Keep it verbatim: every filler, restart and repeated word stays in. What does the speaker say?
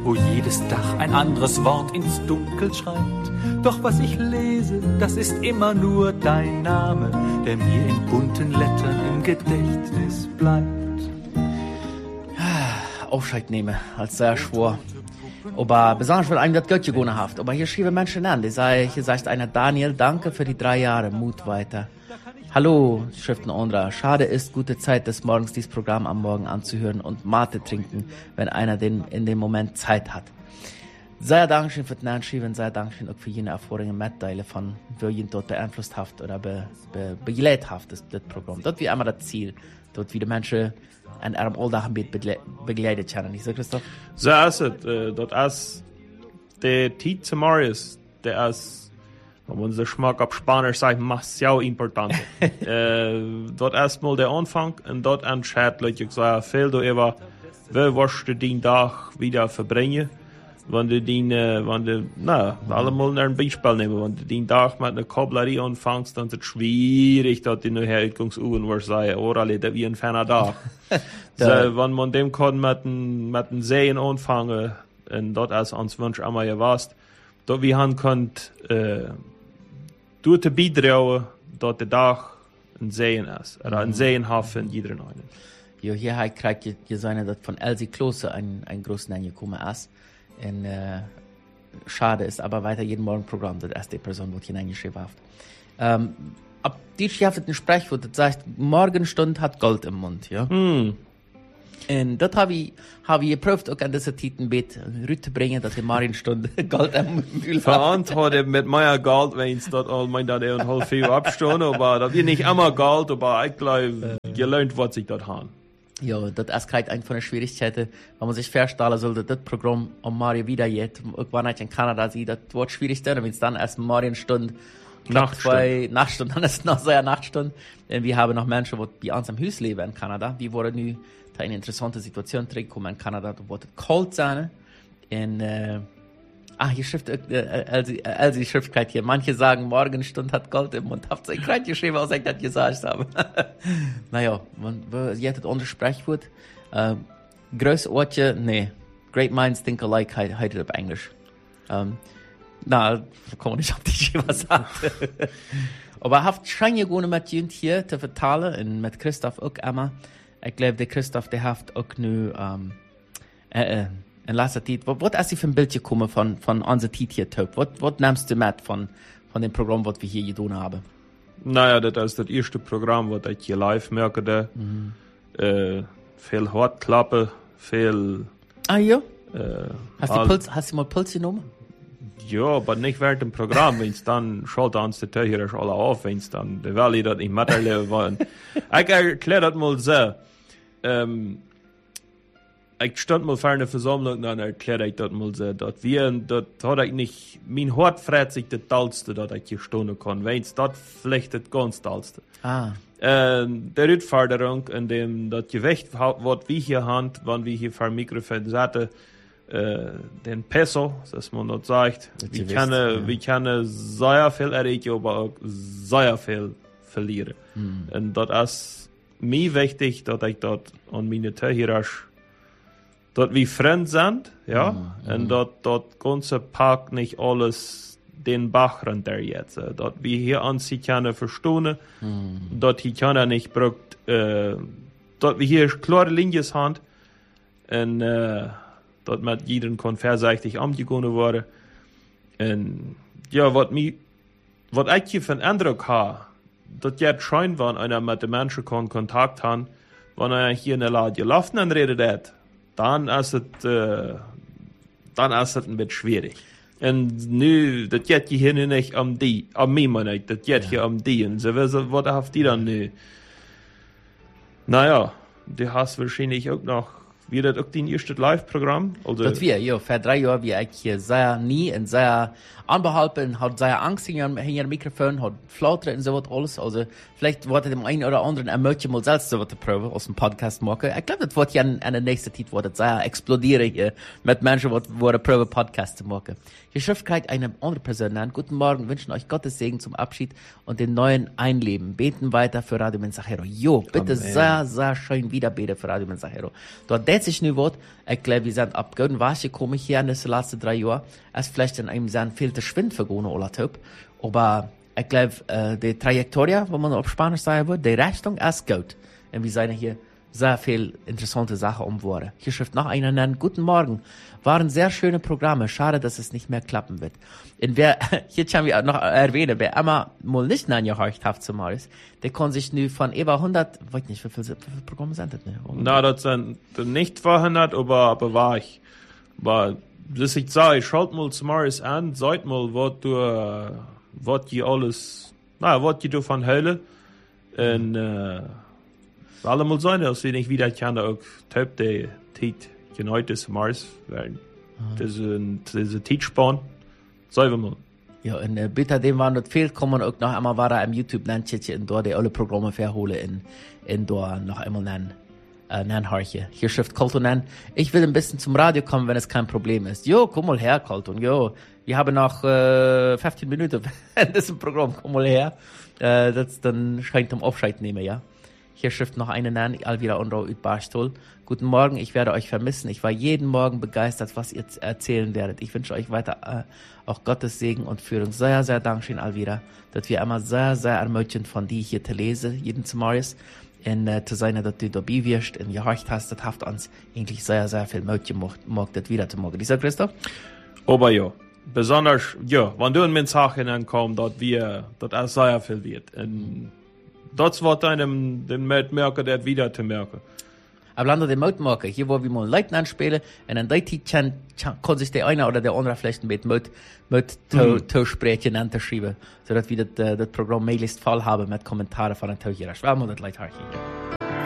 wo jedes Dach ein anderes Wort ins Dunkel schreibt. Doch was ich lese, das ist immer nur dein Name, der mir in bunten Lettern im Gedächtnis bleibt. Aufscheid nehmen, als sehr schwor. Aber besonders, weil einem das Geld gewonnen hat. Aber hier schrieben Menschen an, die sagen, hier sagt einer, Daniel, danke für die drei Jahre, Mut weiter. Hallo, schrift ein anderer. Schade ist, gute Zeit des Morgens dieses Programm am Morgen anzuhören und Mate trinken, wenn einer den in dem Moment Zeit hat. Sehr Dankeschön für den Anschreiben, sehr Dankeschön auch für jene Erfahrungen Mitteile von, wie ihn dort beeinflusst hat oder be, be, begleitet hat, das, das Programm. Dort wie immer das Ziel, dort wie die Menschen an ihrem Alltag ein bisschen begleitet haben. Nicht so, Christoph? So ist es. Äh, dort ist der Tiet zu Marius, der ist, wenn man so Geschmack auf Spanisch sagt, sehr important. äh, dort erstmal der Anfang und dort entscheidet, Leute, ich sage, viel darüber, wie wirst du den Tag wieder verbringen. Wenn du den, äh, wenn du, na, allemal ein Beispiel nehmen, wenn du den Tag mit einer Kablerie anfängst, dann ist es schwierig, dass die nachher Ausgangsuhren wirst sagen, oh, alle, das wie ein ferner Tag. So, wenn man dem kann mit den, mit den Seen anfangen, und dort ist uns Wunsch einmal gewasst, dort wir haben könnt, äh, durch die beitragen, dass der Tag ein Seen ist, oder ein Seenhafen jeder einen. Jo, hier kriegt ihr, ihr seine, dass von Elsie Klose ein, ein großes Name gekommen ist. Und, äh, schade ist aber weiter jeden Morgen Programm, das erste Person, die hier eingeschrieben hat. Ähm, ab die schafft ein Sprichwort, das sagt, Morgenstund hat Gold im Mund, ja. Mm. Und das habe ich, habe ich geprüft, auch an dieser Titelbett rüte bringen, dass die Morgenstunde Gold im Mund hat. Verantwortet mit meiner Gold, wenn es dort all mein, da der und halb viel abstehen, aber das wird nicht immer Gold, aber ich glaube, gelernt, was ich dort haben. Ja, das ist gerade eine von den Schwierigkeiten, wenn man sich vorstellen sollte, das Programm um Mario wieder geht. Irgendwann hat in Kanada sieht, das wird schwierig sein, wenn es dann erst Marienstunde, zwei Nachtstunden, dann ist es noch so eine Nachtstunde. Und wir haben noch Menschen, die bei uns am Haus leben in Kanada, die wurden nu eine interessante Situation zurückkommen in Kanada, da wird es kalt sein. Und, äh, ah, hier schrift, äh, Elsie, Elsie schrift gerade hier, manche sagen, Morgenstunde hat Gold im Mund. Habt ihr gerade geschrieben, was ich das gesagt habe? Naja, man, ihr hättet unser Sprichwort, äh, größte Ortje, nee, great minds think alike, heißt es auf Englisch. Ähm, na, da kann man nicht auf die was sagen. Aber habt schon gewonnen mit Jünd hier zu vertalen, und mit Christoph auch immer. Ich glaube, der Christoph, der hat auch nur, ähm, äh, äh, in letzter Zeit, was, was ist die für ein Bild gekommen von, von unserer Zeit hier, Top? Was, was nimmst du mit von, von dem Programm, was wir hier getan haben? Naja, das ist das erste Programm, was ich hier live merke. Da. Mhm. Äh, viel Hartklappe, viel. Ah, ja? Äh, hast, du Puls, hast du mal Puls genommen? Ja, aber nicht während dem Programm, wenn es dann schaut uns die Tür hier alle auf, wenn es dann, der Welle das nicht mitterleben wollen. Ich erkläre das mal so. Ähm, ich stand mal vor einer Versammlung und dann erkläre ich das mal so, dass wir, das hat ich nicht, mein Hort freut sich das Tollste, dass ich hier stehen kann, wenn es das vielleicht das ganz Tollste. Ah. Äh, der Rückforderung, in dem das Gewicht, was wir hier haben, wenn wir hier vor dem Mikrofon sitzen, äh, den Peso, dass man das sagt, wir können, ja. wir können sehr viel erreichen, aber auch sehr viel verlieren. Hm. Und das ist mir wichtig, dass ich dort an meine Zuhörer, dass wir Freunde sind, ja, hm. und dass das ganze Park nicht alles den Bach runter jetzt, dass wir hier an sich können verstehen, hm. dass hier keiner nicht braucht, äh, dass wir hier klare Linien haben, und, äh, dass mit jedem kann verseitig angegangen wurde. Und ja, was mir, was ich hier für einen Eindruck habe, dass jetzt scheint, wenn einer mit den Menschen kann Kontakt hat, wenn er hier in der Lade gelaufen und redet hat, dann ist es, äh, dann ist es ein bisschen schwierig. Und nu, das geht hier nicht um die, um mich meine ich, das geht ja. hier um die. Und so, was, was habt ihr dann nu? Naja, du hast wahrscheinlich auch noch, wie das auch dein erstes Live-Programm? Also das wir, ja, vor drei Jahren, wie ich hier sehr nie und sehr anbehalten, hat sehr Angst in ihrem Mikrofon, hat Flautern und so was alles. Also, vielleicht wollte dem einen oder anderen ermöglichen, mal selbst so was zu proben, aus dem Podcast machen. Ich glaube, das wird ja an, an der nächsten Zeit, wird sehr explodieren hier, mit Menschen, die wollen proben, Podcast zu machen. Hier schreibt gerade eine andere Person an. Guten Morgen, wünschen euch Gottes Segen zum Abschied und den neuen Einleben. Beten weiter für Radio Mensajero. Jo, bitte Amen. sehr, sehr schön wieder beten für Radio Mensajero. Dort dreht sich nu was. Ich glaube, wir sind ab Golden Wasche gekommen hier in den letzten drei Jahren. Es vielleicht in einem sehr viel zu Schwind vergonnen oder Typ. Aber ich glaube, äh, die Trajektorie, wo man auf Spanisch sagen würde, die Richtung ist gut. Und wir sind hier sehr viel interessante Sachen umgeworden. Hier schreibt noch einer nennen, guten Morgen. Waren sehr schöne Programme. Schade, dass es nicht mehr klappen wird. Und wer, hier kann ich noch erwähnen, wer immer mal nicht angehorcht hat zum Morris, der kann sich nu von über hundert, weiß nicht, wie viele, wie viele Programme sind das, ne? Na, das sind nicht verhindert, aber, aber war ich. Aber, das ich sage, ich schaut mal zum Morris an, seid mal, was du, was die alles, na, was die du von Hölle, und, äh, alle mal sein, dass sie nicht wieder kann, auch Typ, der Tit, genau das Mars, weil, das ist ein, das ist ein Titspann, sagen wir mal. Ja, und äh, bitte dem war nicht viel, kann man auch noch einmal war im YouTube-Landchen und dort die alle Programme verholen in, in dort noch einmal nennen, äh, nennen Harche. Hier schrift Colton an, ich will ein bisschen zum Radio kommen, wenn es kein Problem ist. Jo, komm mal her, Colton, jo. Wir haben noch, äh, fünfzehn Minuten in diesem Programm, komm mal her. Äh, das dann scheint um Aufscheid nehmen, ja. Hier schrift noch eine an, Alvira Unrau ut Barstol. Guten Morgen, ich werde euch vermissen. Ich war jeden Morgen begeistert, was ihr erzählen werdet. Ich wünsche euch weiter äh, auch Gottes Segen und Führung. Sehr, sehr Dankeschön, Alvira, dass wir immer sehr, sehr ermöglichen von dir hier zu lesen, jeden zum Morgen. Und äh, zu sein, dass du dabei wirst und gehorcht hast, das hat uns eigentlich sehr, sehr viel möglich gemacht, das wieder zu machen. Dieser Christoph? Aber ja, besonders, ja, wenn du in meine Sachen ankommst, dass wir, dass auch sehr viel wird. Und das wird einem den Mitmerker, der wieder zu merken. Aber landen den Mitmerker, hier wo wir mal Leute anspielen, und dann kann, kann sich der eine oder der andere vielleicht mit mit mit mhm. zu sprechen und zu schreiben, sodass wir das, das Programm möglichst voll haben mit Kommentaren von den Tauchern. Ich will mal das Leute hier.